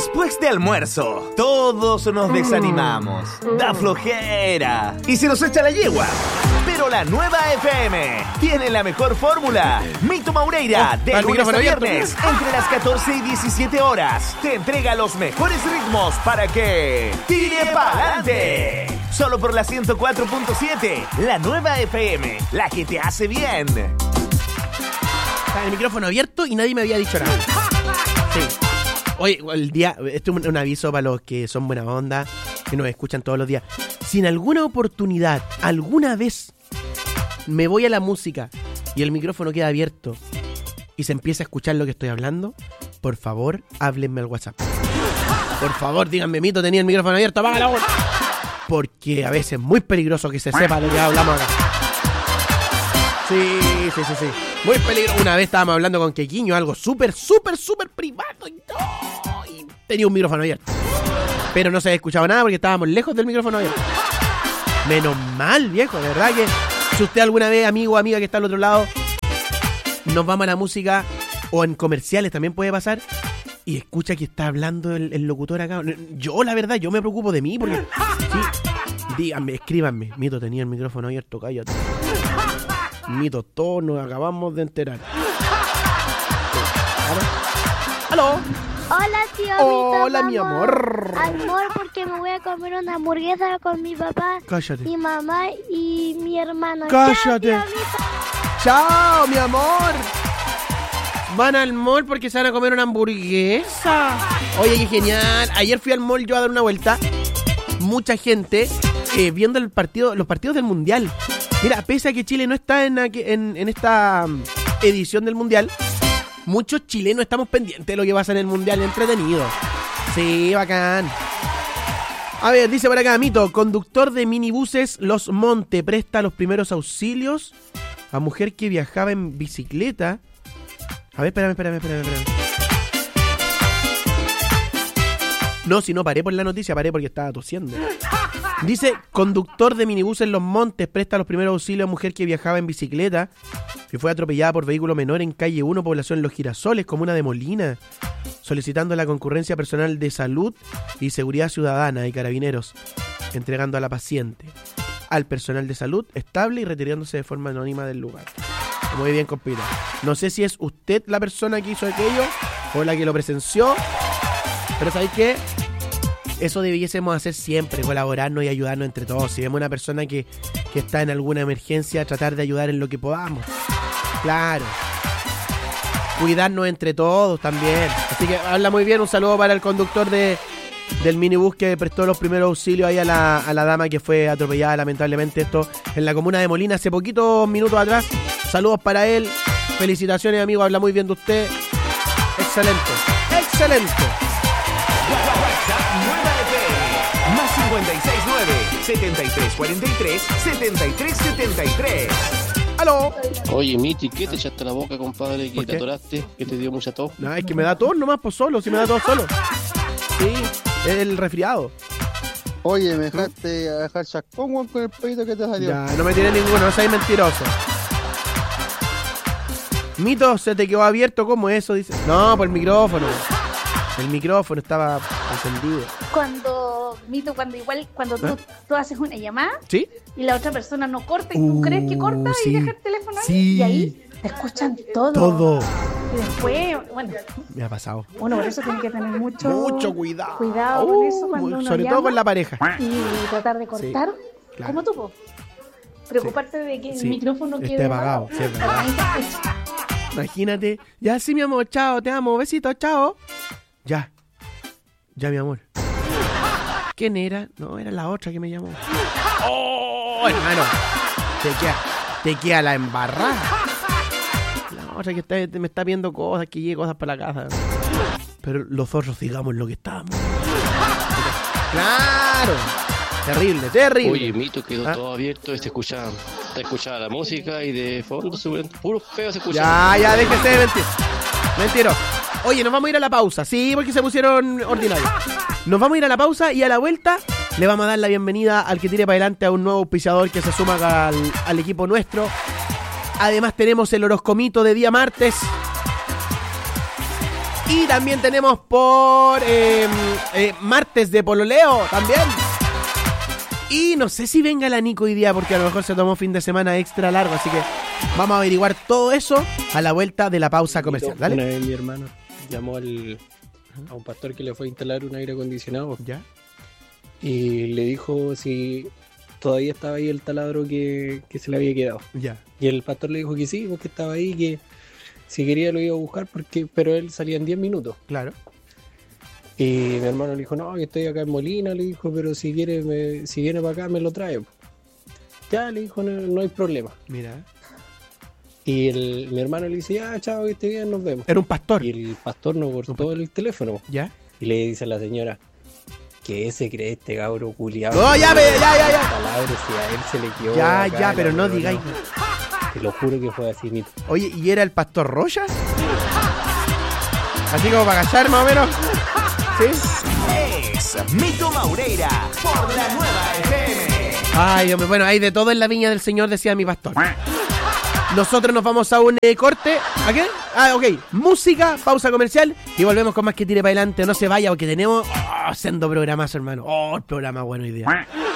Después de almuerzo, todos nos desanimamos. Da flojera. Y se nos echa la yegua. Pero la nueva FM tiene la mejor fórmula. Mito Maureira, de lunes a viernes, entre las 14 y 17 horas, te entrega los mejores ritmos para que tire pa'lante. Solo por la 104.7, la nueva FM, la que te hace bien. Está el micrófono abierto y nadie me había dicho nada. Sí. Oye, esto es un aviso para los que son buena onda, que nos escuchan todos los días. Si en alguna oportunidad, alguna vez, me voy a la música y el micrófono queda abierto y se empieza a escuchar lo que estoy hablando, por favor, háblenme al WhatsApp. Por favor, díganme, Mito, tenía el micrófono abierto, apaga la voz. Porque a veces es muy peligroso que se sepa lo que hablamos acá. Sí. Muy peligroso. Una vez estábamos hablando con Quequiño, algo súper privado y tenía un micrófono abierto. Pero no se había escuchado nada porque estábamos lejos del micrófono abierto. Menos mal, viejo, de verdad que si usted alguna vez, amigo o amiga que está al otro lado, nos vamos a la música o en comerciales también puede pasar y escucha que está hablando el locutor acá. Yo, la verdad, yo me preocupo de mí porque... Sí, díganme, escríbanme. Mito, tenía el micrófono abierto, cállate. Mito, todos nos acabamos de enterar. ¿Aló? Hola, tío. Hola, mi amor. Amor, porque me voy a comer una hamburguesa con mi papá, cállate, mi mamá y mi hermano. Cállate. Chao, mi amor. Van al mall porque se van a comer una hamburguesa. Oye, qué genial. Ayer fui al mall yo a dar una vuelta. Mucha gente viendo los partidos del Mundial. Mira, pese a que Chile no está en esta edición del Mundial, muchos chilenos estamos pendientes de lo que pasa en el Mundial, entretenido. Sí, bacán. A ver, dice por acá, Mito, conductor de minibuses Los Monte presta los primeros auxilios a mujer que viajaba en bicicleta. A ver, espérame. No, si no paré por la noticia, paré porque estaba tosiendo. Dice, conductor de minibuses Los Montes presta los primeros auxilios a mujer que viajaba en bicicleta que fue atropellada por vehículo menor en calle 1, población Los Girasoles, comuna de Molina, solicitando la concurrencia personal de salud y seguridad ciudadana y carabineros, entregando a la paciente al personal de salud estable y retirándose de forma anónima del lugar. Muy bien, compita. No sé si es usted la persona que hizo aquello o la que lo presenció, pero ¿sabéis qué? Eso debiésemos hacer siempre, colaborarnos y ayudarnos entre todos. Si vemos una persona que está en alguna emergencia, tratar de ayudar en lo que podamos. Claro. Cuidarnos entre todos también. Así que habla muy bien. Un saludo para el conductor del minibús que prestó los primeros auxilios ahí a la dama que fue atropellada lamentablemente. Esto en la comuna de Molina hace poquitos minutos atrás. Saludos para él. Felicitaciones, amigo. Habla muy bien de usted. Excelente. Más 569-7343-7373. ¡Aló! Oye, Miti, ¿qué te echaste la boca, compadre? ¿Que te atoraste? ¿Que te dio mucha tos? No, es que me da tos nomás, pues solo. Si me da tos solo. Sí, es el resfriado. Oye, me dejaste a dejar chascón con el pedito que te salió. Ya, no me tiré ninguno, no seas mentiroso. Mito, ¿se te quedó abierto? ¿Cómo eso? Dice. No, por el micrófono. El micrófono estaba encendido. Cuando tú haces una llamada, ¿sí? Y la otra persona no corta y tú crees que corta sí, y deja el teléfono ahí, sí. Y ahí te escuchan todo. Y después, bueno, me ha pasado. Uno por eso tiene que tener mucho cuidado. Cuidado con eso cuando uno sobre llama, todo con la pareja. Y tratar de cortar, sí, claro. como tú, po. Preocuparte de que el micrófono quede esté apagado. Sí, es verdad. Imagínate, ya sí, mi amor, chao, te amo, besito, chao. Ya, mi amor. ¿Quién era? No, era la otra que me llamó. ¡Oh, hermano! Te queda la embarrada. La otra que me está viendo cosas, que llegue cosas para la casa. Pero los otros digamos lo que estábamos. ¡Claro! Terrible. Oye, Mito, quedó todo abierto, se escuchaba la música y de fondo puro feo se escucha. Ya, déjese de mentir. Mentiro. Oye, nos vamos a ir a la pausa. Sí, porque se pusieron ordinarios. Nos vamos a ir a la pausa y a la vuelta le vamos a dar la bienvenida al que tire para adelante a un nuevo auspiciador que se suma al equipo nuestro. Además tenemos el horoscomito de día martes. Y también tenemos por martes de pololeo también. Y no sé si venga la Nico hoy día porque a lo mejor se tomó fin de semana extra largo. Así que vamos a averiguar todo eso a la vuelta de la pausa comercial. Dale. Una vez mi hermano llamó a un pastor que le fue a instalar un aire acondicionado. ¿Ya? Y le dijo si todavía estaba ahí el taladro que se le había quedado. Ya. Y el pastor le dijo que sí, porque estaba ahí, que si quería lo iba a buscar, pero él salía en 10 minutos. Claro. Y mi hermano le dijo, no, que estoy acá en Molina, le dijo, pero si quiere, si viene para acá me lo trae. Ya, le dijo, no hay problema. Mira. Y mi hermano le dice, ya, chao, que esté bien, nos vemos. Era un pastor. Y el pastor nos cortó el teléfono. ¿Ya? Y le dice a la señora, ¿qué se cree este cabro culiado? No, ya. Palabras, si a él se le quedó. Ya, pero no digáis. Te lo juro que fue así, Mito. Oye, ¿y era el pastor Rocha? Así como para callar más o menos. ¿Sí? Es Mito Maureira por la nueva FM. Ay, Dios mío. Bueno, hay de todo en la viña del Señor, decía mi pastor. Nosotros nos vamos a un corte. ¿A qué? Ok. Música, pausa comercial y volvemos con más que tire para adelante. No se vaya porque tenemos sendo programazo, hermano. El programa bueno hoy día.